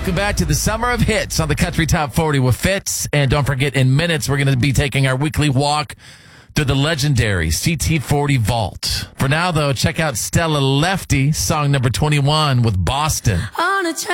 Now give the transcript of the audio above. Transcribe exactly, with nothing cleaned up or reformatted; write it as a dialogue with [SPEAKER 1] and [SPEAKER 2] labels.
[SPEAKER 1] Welcome back to the Summer of Hits on the Country Top forty with Fitz. And don't forget, in minutes, we're going to be taking our weekly walk through the legendary C T forty Vault. For now, though, check out Stella Lefty, song number twenty-one with Boston.
[SPEAKER 2] On a